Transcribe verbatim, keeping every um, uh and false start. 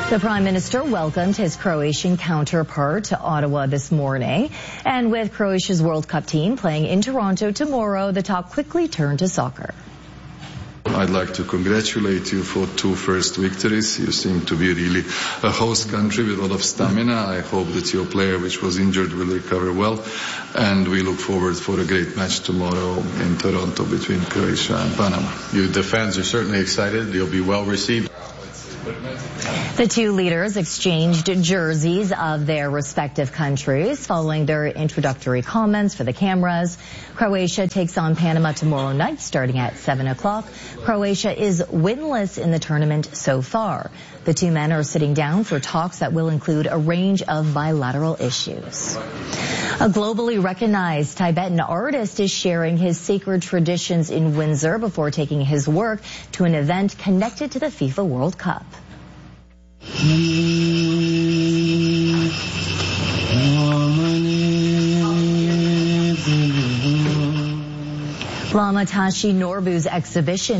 The Prime Minister welcomed his Croatian counterpart to Ottawa this morning. And with Croatia's World Cup team playing in Toronto tomorrow, the talk quickly turned to soccer. I'd like to congratulate you for two first victories. You seem to be really a host country with a lot of stamina. I hope that your player, which was injured, will recover well. And we look forward for a great match tomorrow in Toronto between Croatia and Panama. You, the fans, are certainly excited. You'll be well received. The two leaders exchanged jerseys of their respective countries following their introductory comments for the cameras. Croatia takes on Panama tomorrow night starting at seven o'clock. Croatia is winless in the tournament so far. The two men are sitting down for talks that will include a range of bilateral issues. A globally recognized Tibetan artist is sharing his sacred traditions in Windsor before taking his work to an event connected to the FIFA World Cup. Lama Tashi Norbu's exhibition